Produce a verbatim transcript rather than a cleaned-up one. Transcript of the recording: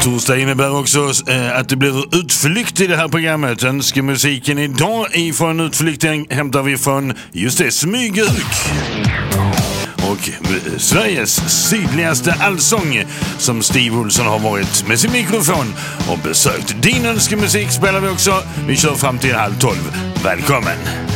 Torsdag innebär också eh, att det blir utflykt i det här programmet. Önskemusiken idag ifrån utflykten hämtar vi från just det, Smygehuk. Och eh, Sveriges sydligaste allsång som Steve Olsson har varit med sin mikrofon och besökt. Din önskemusik spelar vi också. Vi kör fram till halv tolv. Välkommen!